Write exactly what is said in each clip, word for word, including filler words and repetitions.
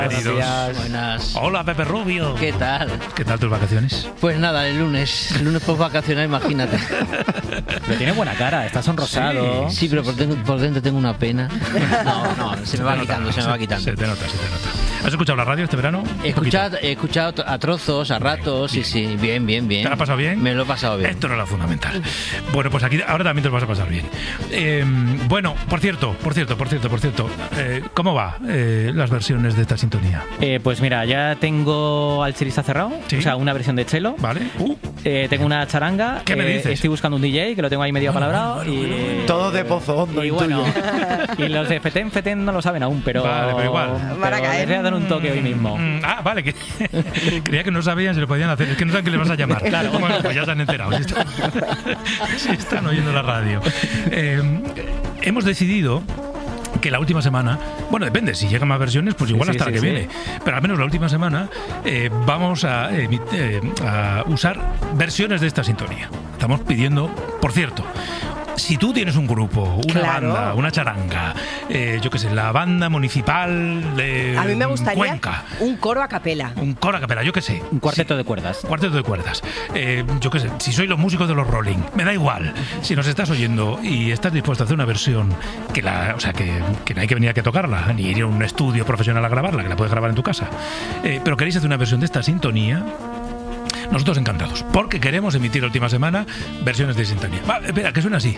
Buenos días. Buenas. Hola, Pepe Rubio. ¿Qué tal? ¿Qué tal tus vacaciones? Pues nada, el lunes. El lunes post vacacional, imagínate. Pero tiene buena cara, está sonrosado. Sí, sí, pero por dentro, por dentro tengo una pena. No, no, se me va quitando, se me va quitando. Se te nota, se te nota. ¿Has escuchado la radio este verano? He escuchado, he escuchado a trozos, a ratos, sí, sí. Bien, bien, bien. ¿Te lo has pasado bien? Me lo he pasado bien. Esto no es lo fundamental. Bueno, pues aquí ahora también te lo vas a pasar bien. Eh, bueno, por cierto, por cierto, por cierto, por cierto. Eh, ¿Cómo va eh, las versiones de esta sintonía? Eh, pues mira, ya tengo al chelista cerrado, ¿Sí? O sea, una versión de chelo. Vale. Uh. Eh, tengo una charanga. ¿Qué me eh, dices? Estoy buscando un D J que lo tengo ahí medio Bueno, apalabrado. bueno, bueno, y, bueno, bueno. Todo de pozo hondo. Y bueno, y los de Feten Feten no lo saben aún, pero, Vale, pero igual. pero les voy a dar un toque hoy mismo. Mm, ah, vale, que creía que no sabían si lo podían hacer. Es que no saben que les vas a llamar. Claro. Bueno, pues ya se han enterado. Si están, si están oyendo la radio. Eh, hemos decidido que la última semana, bueno, depende, si llegan más versiones, pues igual Sí, hasta sí, la que sí. viene. Pero al menos la última semana eh, vamos a, eh, eh, a usar versiones de esta sintonía. Estamos pidiendo, por cierto, si tú tienes un grupo, una Claro. banda, una charanga, eh, yo qué sé, la banda municipal de A mí me gustaría Cuenca, un coro a capela. un coro a capela, yo qué sé. Un cuarteto Sí. de cuerdas. Cuarteto de cuerdas. Eh, yo qué sé, si sois los músicos de los Rolling, me da igual. Si nos estás oyendo y estás dispuesto a hacer una versión que la, o sea, que, que no hay que venir aquí a tocarla, ni ir a un estudio profesional a grabarla, que la puedes grabar en tu casa, eh, pero queréis hacer una versión de esta sintonía, nosotros encantados, porque queremos emitir la última semana versiones de sintonía. Va, espera, que suena así.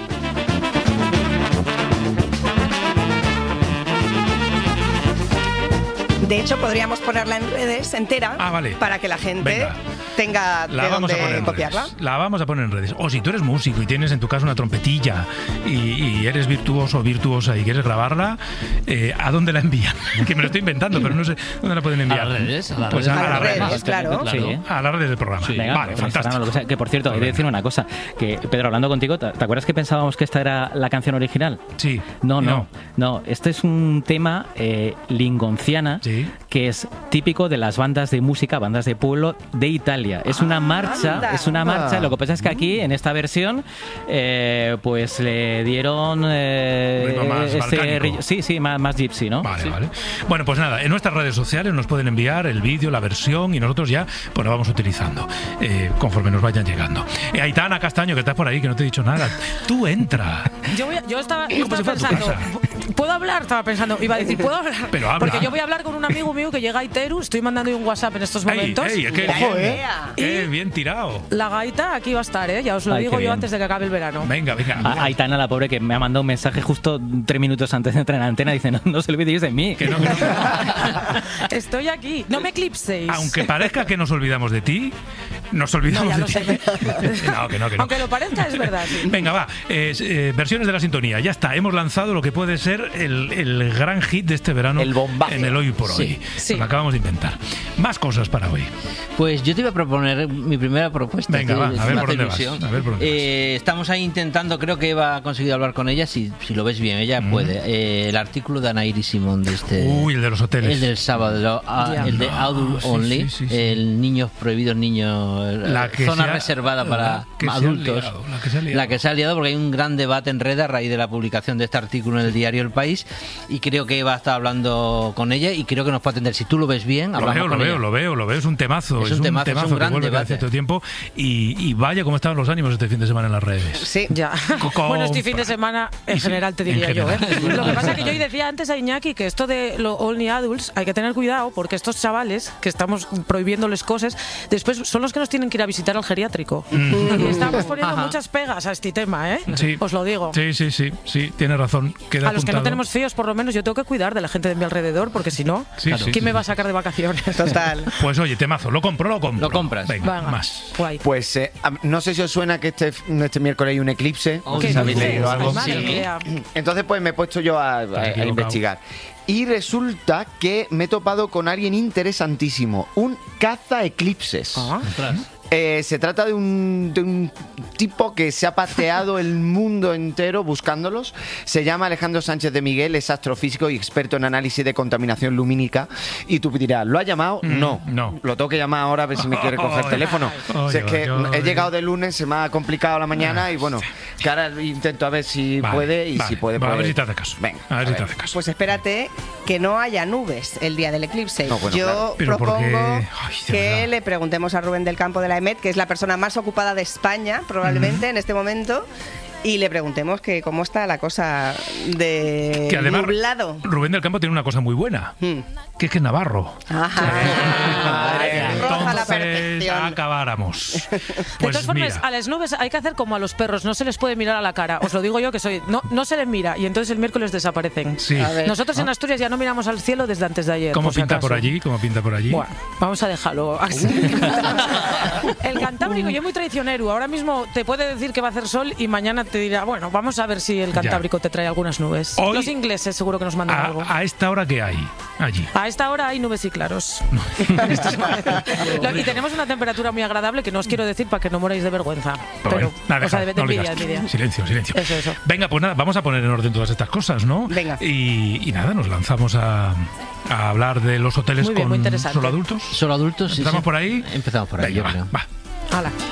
De hecho, podríamos ponerla en redes entera Ah, vale. para que la gente Venga. tenga La de vamos a dónde poner en copiarla. redes. La vamos a poner en redes. O si tú eres músico y tienes en tu casa una trompetilla y, y eres virtuoso o virtuosa y quieres grabarla, eh, ¿a dónde la envían? Que me lo estoy inventando, pero no sé dónde la pueden enviar. A las redes, a las Pues redes. a, A las las redes. redes, claro. Sí. A las redes del programa. Venga, Vale, por Instagram o fantástico. lo que sea. Que por cierto, he de Venga. decir una cosa. Que Pedro, hablando contigo, ¿te te acuerdas que pensábamos que esta era la canción original? Sí. No, Y no, no. Este es un tema eh, lingonciana Sí. que es típico de las bandas de música, bandas de pueblo de Italia. Es una marcha, anda. es una marcha. Lo que pasa es que aquí, en esta versión, eh, pues le dieron eh, Ritmo más balcánico. ri- sí, sí, más, más gypsy, ¿no? Vale, Sí. vale. Bueno, pues nada, en nuestras redes sociales nos pueden enviar el vídeo, la versión y nosotros ya pues lo vamos utilizando eh, conforme nos vayan llegando. Eh, Aitana Castaño, que estás por ahí, que no te he dicho nada. Tú entra. Yo, voy a- yo estaba, yo Como estaba si fuera tu pensando, casa. ¿puedo hablar? Estaba pensando, iba a decir, ¿puedo hablar? Pero habla. Porque yo voy a hablar con un amigo mío que llega a Iteru, estoy mandando un WhatsApp en estos Ey, momentos. ey, qué Ojo, bien, ¿eh? qué bien tirado. La gaita aquí va a estar, ¿eh? Ya os lo Ay, digo qué yo bien. antes de que acabe el verano. Venga, venga. A Aitana, la pobre, que me ha mandado un mensaje justo tres minutos antes de entrar en la antena, dice, no, no se olvidéis de mí. Que no, que no. Estoy aquí, no me eclipséis. Aunque parezca que nos olvidamos de ti, nos No, olvidamos ya de lo ti. sé. No, que no, que no. Aunque lo parezca, es verdad, sí. Venga, va. eh, eh, versiones de la sintonía. Ya está. Hemos lanzado lo que puede ser el, el gran hit de este verano El bombazo. en el Hoy por Hoy. Sí, sí. Lo que acabamos de inventar. Más cosas para hoy. Pues yo te iba a proponer mi primera propuesta. Venga, que va, me a ver hace por dónde vas, ilusión. a ver por dónde Eh, estamos ahí intentando, creo que Eva ha conseguido hablar con ella, si, si lo ves bien, ella Mm. puede. Eh, el artículo de Ana Iris Simón de este... Uy, el de los hoteles. El del sábado, lo- ah, Ya. el de No, Adult sí, Only, sí, sí, sí. el niños prohibidos, niños, La que zona se ha- reservada para la que se ha adultos. liado, la que se ha liado. La que se ha liado porque hay un gran debate en red a raíz de la publicación de este artículo en el diario El País y creo que Eva está hablando con ella y creo que nos puede atender. Si tú lo ves bien, Lo hablamos veo, lo con veo, ella. lo veo, lo veo. Es un temazo. Es un temazo, es un que gran vuelve cada debate. cierto tiempo. Y, y vaya cómo estaban los ánimos este fin de semana en las redes. Sí. Ya. Coco- Bueno, este fin de semana, en Y sí, general, te en diría yo, ¿eh? general. Lo que pasa es que yo hoy decía antes a Iñaki que esto de los Only Adults hay que tener cuidado porque estos chavales que estamos prohibiéndoles cosas, después son los que nos tienen que ir a visitar al geriátrico. Y estamos poniendo Ajá. muchas pegas a este tema, ¿eh? Sí. Os lo digo. Sí, sí, sí, sí, tiene razón. Queda A los que no apuntado. tenemos fíos, por lo menos, yo tengo que cuidar de la gente de mi alrededor porque si no, Sí, sí, ¿quién sí, me sí. va a sacar de vacaciones? Total. Pues oye, temazo, lo compro, lo compro. Lo compras. Venga, Venga, más. guay. Pues eh, a- no sé si os suena que este, este miércoles hay un eclipse. Oh, ¿Qué ¿sí habéis dices? leído algo? Ay, madre Sí. mía. Entonces pues me he puesto yo a, a- a equivocado. investigar. Y resulta que me he topado con alguien interesantísimo, un caza eclipses. Ah. Ostras. Eh, se trata de un, de un tipo que se ha paseado el mundo entero buscándolos. Se llama Alejandro Sánchez de Miguel, es astrofísico y experto en análisis de contaminación lumínica. Y tú dirás, ¿lo ha llamado? Mm, no. no. Lo tengo que llamar ahora a ver si me quiere coger Oye, teléfono. oye, Si es que oye. he llegado de lunes, se me ha complicado la mañana y bueno, que ahora intento a ver si Vale, puede y vale. si puede, Va, pues... a ver si te hace caso. Venga, a ver a si te ver. hace caso. Pues espérate que no haya nubes el día del eclipse. No, bueno, Yo claro. Pero ¿por qué? propongo Ay, de que verdad. le preguntemos a Rubén del Campo de la E M E T, que es la persona más ocupada de España, probablemente, en este momento, y le preguntemos que cómo está la cosa de Que además nublado. Rubén del Campo tiene una cosa muy buena, Hmm. que es que es navarro. Ajá. Madre Roja a la Entonces perfección. acabáramos. De Pues todas formas, mira. a las nubes hay que hacer como a los perros, no se les puede mirar a la cara. Os lo digo yo que soy. No, no se les mira y entonces el miércoles desaparecen. Sí. A ver. Nosotros en Asturias ya no miramos al cielo desde antes de ayer. ¿Cómo por si pinta acaso. por allí? ¿Cómo pinta por allí? Bueno, vamos a dejarlo así. El Cantábrico ya es muy traicionero. Ahora mismo te puede decir que va a hacer sol y mañana te dirá, bueno, vamos a ver si el Cantábrico te trae algunas nubes. Hoy- Los ingleses seguro que nos mandan algo. a, a esta hora que hay allí. A esta hora hay nubes y claros. Lo- y tenemos una temperatura muy agradable que no os quiero decir para que no moráis de vergüenza. Pero Pero, bueno, nada, o sea, deja, de, de no envidia, digas. envidia. Silencio, silencio. Eso, eso. Venga, pues nada, vamos a poner en orden todas estas cosas, ¿no? Venga. Y, y nada, nos lanzamos a, a hablar de los hoteles Muy bien, con muy interesante. solo adultos. Solo adultos. sí, ¿Empezamos sí. por ahí? Empezamos por ahí, Venga, yo va, creo. va. Hala.